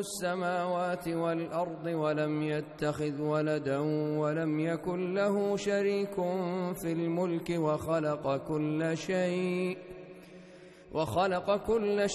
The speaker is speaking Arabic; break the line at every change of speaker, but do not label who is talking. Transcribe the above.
السماوات والأرض ولم يتخذ ولدا ولم يكن له شريك في الملك وخلق كل شيء